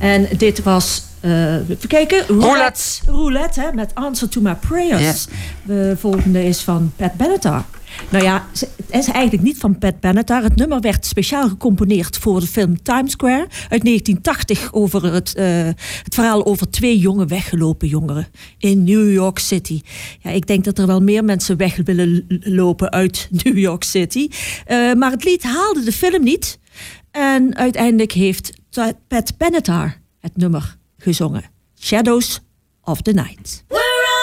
En dit was, even kijken, Roulette, hè, met Answer to My Prayers. Yes. De volgende is van Pat Benatar. Nou ja, het is eigenlijk niet van Pat Benatar. Het nummer werd speciaal gecomponeerd voor de film Times Square uit 1980 over het verhaal over 2 jonge weggelopen jongeren in New York City. Ja, ik denk dat er wel meer mensen weg willen lopen uit New York City. Maar het lied haalde de film niet. En uiteindelijk heeft Pat Benatar het nummer gezongen. Shadows of the Night.